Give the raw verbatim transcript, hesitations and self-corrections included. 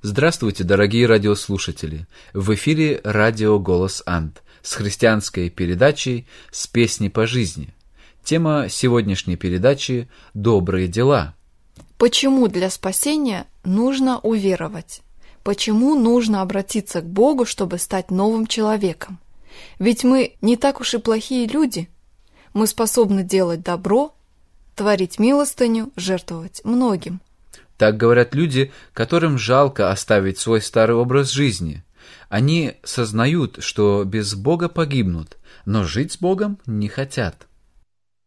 Здравствуйте, дорогие радиослушатели! В эфире радио «Голос Анд» с христианской передачей «С песней по жизни». Тема сегодняшней передачи «Добрые дела». Почему для спасения нужно уверовать? Почему нужно обратиться к Богу, чтобы стать новым человеком? Ведь мы не так уж и плохие люди. Мы способны делать добро, творить милостыню, жертвовать многим. Так говорят люди, которым жалко оставить свой старый образ жизни. Они сознают, что без Бога погибнут, но жить с Богом не хотят.